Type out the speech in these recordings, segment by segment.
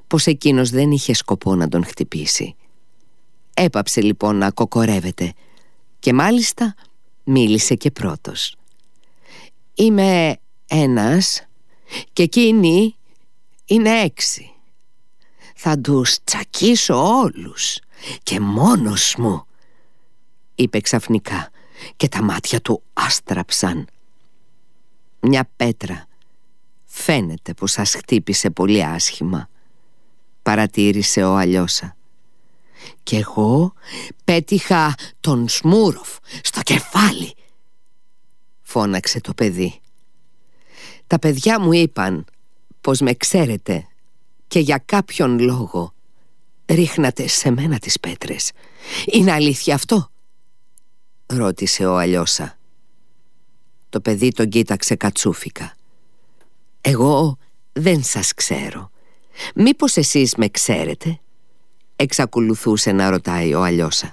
πως εκείνος δεν είχε σκοπό να τον χτυπήσει. Έπαψε λοιπόν να κοκορεύεται και μάλιστα μίλησε και πρώτος. «Είμαι ένας και εκείνοι είναι 6. Θα τους τσακίσω όλους και μόνος μου», είπε ξαφνικά και τα μάτια του άστραψαν. «Μια πέτρα φαίνεται πως σας χτύπησε πολύ άσχημα», παρατήρησε ο Αλιώσα. «Κι εγώ πέτυχα τον Σμούροφ στο κεφάλι», φώναξε το παιδί. «Τα παιδιά μου είπαν πως με ξέρετε και για κάποιον λόγο ρίχνατε σε μένα τις πέτρες. Είναι αλήθεια αυτό?» ρώτησε ο Αλιώσα. Το παιδί τον κοίταξε κατσούφικα. «Εγώ δεν σας ξέρω. Μήπως εσείς με ξέρετε?» εξακολουθούσε να ρωτάει ο Αλιώσα.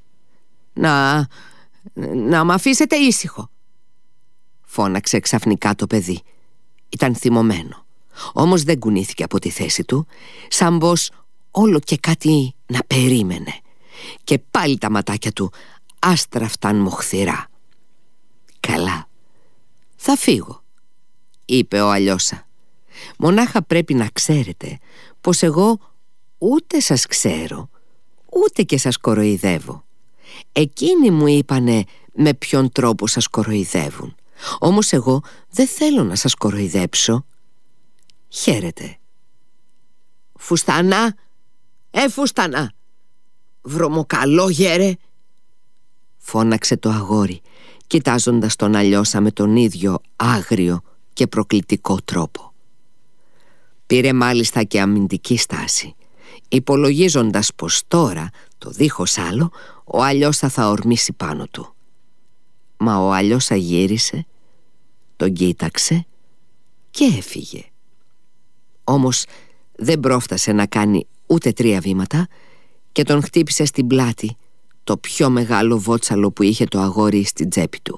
Να μ' αφήσετε ήσυχο», φώναξε ξαφνικά το παιδί. Ήταν θυμωμένο, όμως δεν κουνήθηκε από τη θέση του, σαν πως όλο και κάτι να περίμενε. Και πάλι τα ματάκια του άστραφταν μοχθηρά. «Καλά, θα φύγω», είπε ο Αλιώσα. «Μονάχα πρέπει να ξέρετε πως εγώ ούτε σας ξέρω, ούτε και σας κοροϊδεύω. Εκείνοι μου είπανε με ποιον τρόπο σας κοροϊδεύουν. Όμως εγώ δεν θέλω να σας κοροϊδέψω. Χαίρετε». «Φουστανά, φουστανά, βρωμοκαλόγερε», φώναξε το αγόρι, κοιτάζοντας τον Αλιώσα με τον ίδιο άγριο και προκλητικό τρόπο. Πήρε μάλιστα και αμυντική στάση, υπολογίζοντας πως τώρα, το δίχως άλλο, ο Αλιώσα θα ορμήσει πάνω του. Μα ο Αλιώσα γύρισε, τον κοίταξε και έφυγε. Όμως δεν πρόφτασε να κάνει ούτε 3 βήματα και τον χτύπησε στην πλάτη το πιο μεγάλο βότσαλο που είχε το αγόρι στην τσέπη του.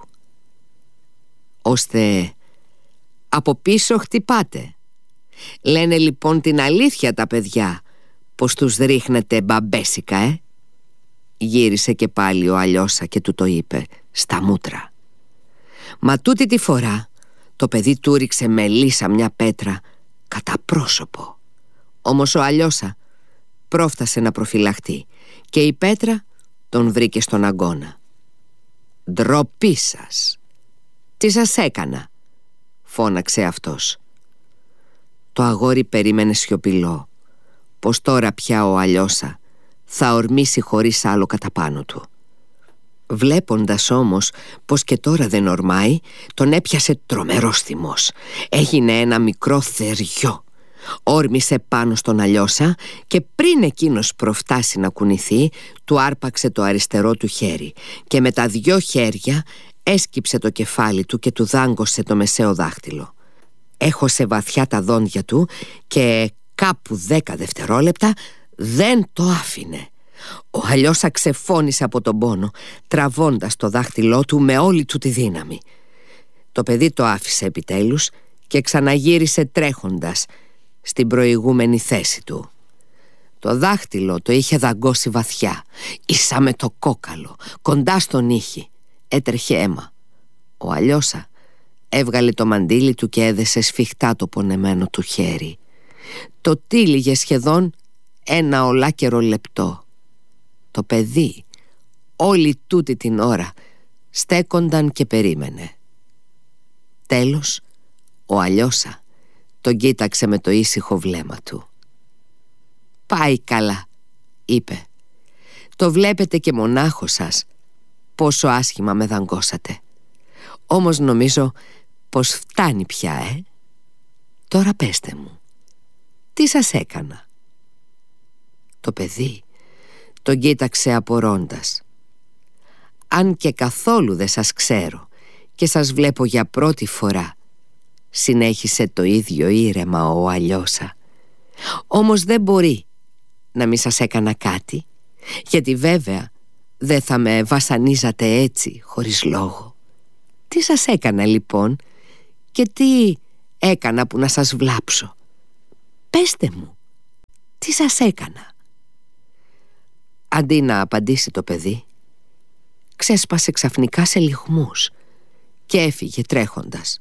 «Ώστε από πίσω χτυπάτε. Λένε λοιπόν την αλήθεια τα παιδιά πως τους ρίχνετε μπαμπέσικα, Γύρισε και πάλι ο Αλιώσα και του το είπε στα μούτρα. Μα τούτη τη φορά το παιδί του ρίξε με λύσα μια πέτρα κατά πρόσωπο. Όμως ο Αλιώσα πρόφτασε να προφυλαχτεί και η πέτρα τον βρήκε στον αγκώνα. «Ντροπή σας! Τι σας έκανα?» φώναξε αυτός. Το αγόρι περίμενε σιωπηλό πως τώρα πια ο Αλιώσα θα ορμήσει χωρίς άλλο κατά πάνω του. Βλέποντας όμως πως και τώρα δεν ορμάει, τον έπιασε τρομερός θυμός. Έγινε ένα μικρό θεριό. Όρμησε πάνω στον Αλιώσα και πριν εκείνος προφτάσει να κουνηθεί, του άρπαξε το αριστερό του χέρι και με τα 2 χέρια έσκυψε το κεφάλι του και του δάγκωσε το μεσαίο δάχτυλο. Έχωσε βαθιά τα δόντια του και κάπου 10 δευτερόλεπτα δεν το άφηνε. Ο Αλιώσα ξεφώνησε από τον πόνο, τραβώντας το δάχτυλό του με όλη του τη δύναμη. Το παιδί το άφησε επιτέλους και ξαναγύρισε τρέχοντας στην προηγούμενη θέση του. Το δάχτυλο το είχε δαγκώσει βαθιά, ίσα με το κόκαλο, κοντά στον ήχη. Έτρεχε αίμα. Ο Αλιώσα έβγαλε το μαντίλι του και έδεσε σφιχτά το πονεμένο του χέρι. Το τύλιγε σχεδόν ένα ολάκερο λεπτό. Το παιδί όλη τούτη την ώρα στέκονταν και περίμενε. Τέλος ο Αλιώσα τον κοίταξε με το ήσυχο βλέμμα του. «Πάει καλά», είπε. «Το βλέπετε και μονάχος σας πόσο άσχημα με δαγκώσατε. Όμως νομίζω πως φτάνει πια, Τώρα πέστε μου, τι σας έκανα?» Το παιδί τον κοίταξε απορώντας. «Αν και καθόλου δεν σας ξέρω και σας βλέπω για πρώτη φορά», συνέχισε το ίδιο ήρεμα ο Αλιώσα, «όμως δεν μπορεί να μη σας έκανα κάτι, γιατί βέβαια δεν θα με βασανίζατε έτσι χωρίς λόγο. Τι σας έκανα λοιπόν και τι έκανα που να σας βλάψω? Πέστε μου». Τι σας έκανα? Αντί να απαντήσει το παιδί, ξέσπασε ξαφνικά σε λυγμούς και έφυγε τρέχοντας.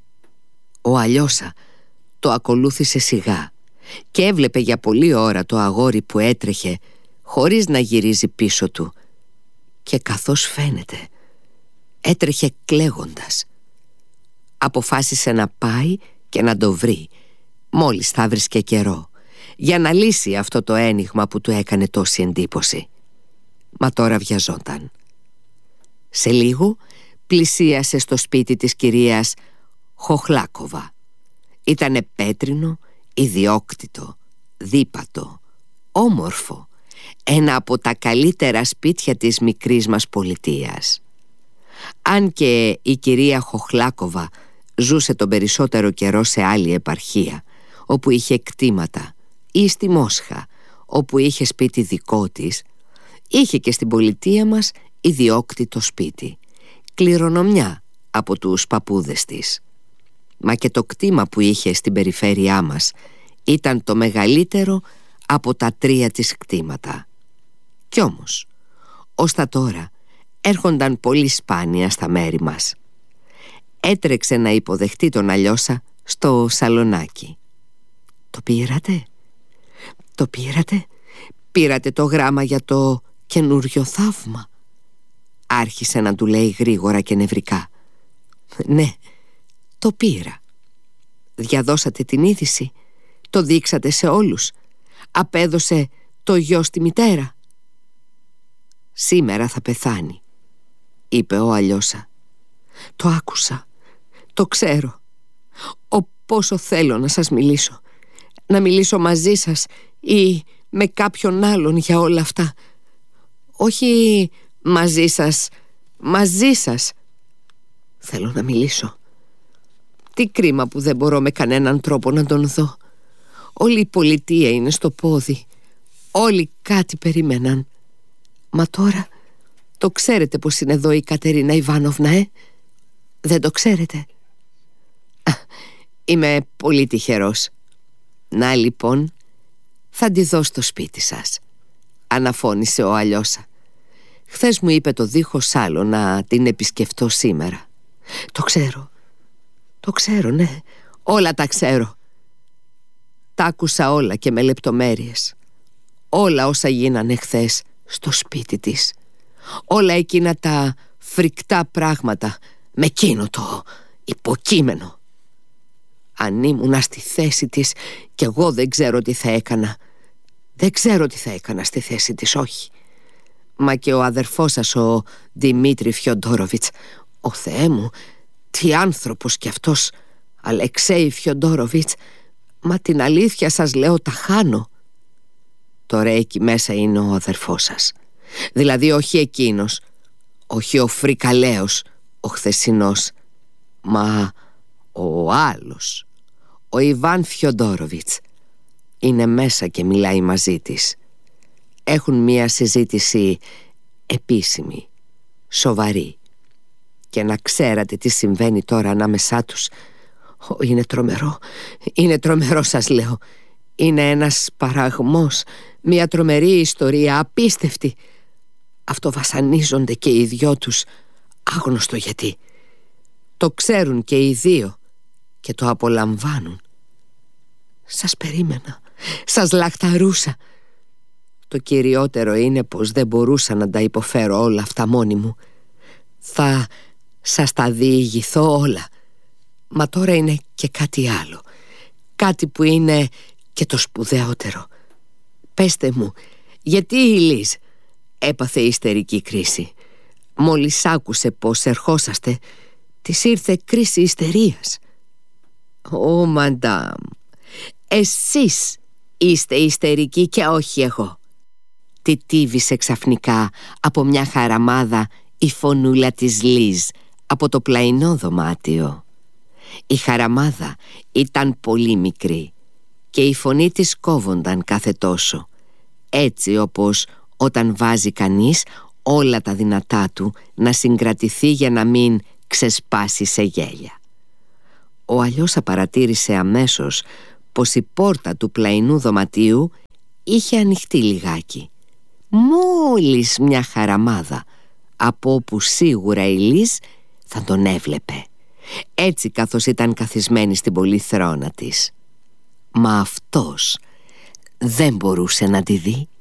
Ο Αλιώσα το ακολούθησε σιγά και έβλεπε για πολλή ώρα το αγόρι που έτρεχε χωρίς να γυρίζει πίσω του, και καθώς φαίνεται έτρεχε κλαίγοντας. Αποφάσισε να πάει και να το βρει μόλις θα βρίσκε καιρό, για να λύσει αυτό το ένιγμα που του έκανε τόση εντύπωση. Μα τώρα βιαζόταν. Σε λίγο πλησίασε στο σπίτι της κυρίας Χοχλάκοβα. Ήτανε πέτρινο, ιδιόκτητο, δίπατο, όμορφο, ένα από τα καλύτερα σπίτια της μικρής μας πολιτείας. Αν και η κυρία Χοχλάκοβα ζούσε τον περισσότερο καιρό σε άλλη επαρχία, όπου είχε κτήματα, ή στη Μόσχα, όπου είχε σπίτι δικό της, είχε και στην πολιτεία μας ιδιόκτητο σπίτι, κληρονομιά από τους παππούδες της. Μα και το κτήμα που είχε στην περιφέρειά μας ήταν το μεγαλύτερο από τα 3 της κτήματα. Κι όμως, ως τα τώρα έρχονταν πολύ σπάνια στα μέρη μας. Έτρεξε να υποδεχτεί τον Αλιώσα στο σαλονάκι. «Το πήρατε? Το πήρατε? Πήρατε το γράμμα για το καινούριο θαύμα?» Άρχισε να του λέει γρήγορα και νευρικά. «Ναι, το πήρα». «Διαδώσατε την είδηση? Το δείξατε σε όλους? Απέδωσε το γιο στη μητέρα?» «Σήμερα θα πεθάνει», είπε ο Αλιώσα. «Το άκουσα, το ξέρω. Πόσο θέλω να σας μιλήσω. Να μιλήσω μαζί σας ή με κάποιον άλλον για όλα αυτά. Όχι μαζί σας, μαζί σας. Θέλω να μιλήσω. Τι κρίμα που δεν μπορώ με κανέναν τρόπο να τον δω. Όλη η πολιτεία είναι στο πόδι. Όλοι κάτι περίμεναν. Μα τώρα το ξέρετε πως είναι εδώ η Κατερίνα Ιβάνοβνα, Δεν το ξέρετε? Είμαι πολύ τυχερός. Να λοιπόν, θα τη δω στο σπίτι σας», αναφώνησε ο Αλιώσα. «Χθες μου είπε το δίχως άλλο να την επισκεφτώ σήμερα». Το ξέρω, ναι, όλα τα ξέρω. Τα άκουσα όλα και με λεπτομέρειες. Όλα όσα γίνανε χθες στο σπίτι της. Όλα εκείνα τα φρικτά πράγματα με εκείνο το υποκείμενο. Αν ήμουνα στη θέση της, κι εγώ δεν ξέρω τι θα έκανα. Δεν ξέρω τι θα έκανα στη θέση της, όχι. Μα και ο αδερφός σας, ο Δημήτρη Φιοντόροβιτς, ο Θεέ μου, τι άνθρωπος κι αυτός, Αλεξέη Φιοντόροβιτς. Μα την αλήθεια σας λέω, τα χάνω. Τώρα εκεί μέσα είναι ο αδερφός σας. Δηλαδή όχι εκείνος, όχι ο φρικαλαίος, ο χθεσινός, μα ο άλλος, ο Ιβάν Φιοντόροβιτς. Είναι μέσα και μιλάει μαζί της. Έχουν μία συζήτηση επίσημη, σοβαρή. Και να ξέρατε τι συμβαίνει τώρα ανάμεσά τους. Είναι τρομερό σας λέω. Είναι ένας παραγμός, μια τρομερή ιστορία, απίστευτη. Αυτοβασανίζονται και οι δυο τους, άγνωστο γιατί. Το ξέρουν και οι δύο και το απολαμβάνουν. Σας περίμενα, σας λαχταρούσα. Το κυριότερο είναι πως δεν μπορούσα να τα υποφέρω όλα αυτά μόνη μου. Θα σας τα διηγηθώ όλα. Μα τώρα είναι και κάτι άλλο. Κάτι που είναι και το σπουδαιότερο. Πέστε μου, γιατί η Λίζ έπαθε ιστερική κρίση? Μόλις άκουσε πως ερχόσαστε, της ήρθε κρίση ιστερίας. Ω μαντάμ, εσείς είστε ιστερικοί και όχι εγώ. Τιτίβησε ξαφνικά από μια χαραμάδα η φωνούλα της Λίζ από το πλαϊνό δωμάτιο. Η χαραμάδα ήταν πολύ μικρή και η φωνή της κόβονταν κάθε τόσο, έτσι όπως όταν βάζει κανείς όλα τα δυνατά του να συγκρατηθεί για να μην ξεσπάσει σε γέλια. Ο Αλιώσα παρατήρησε αμέσως πως η πόρτα του πλαϊνού δωματίου είχε ανοιχτεί λιγάκι, μόλις μια χαραμάδα, από όπου σίγουρα η Λίζ θα τον έβλεπε, έτσι καθώς ήταν καθισμένη στην πολυθρόνα της. Μα αυτός δεν μπορούσε να τη δει.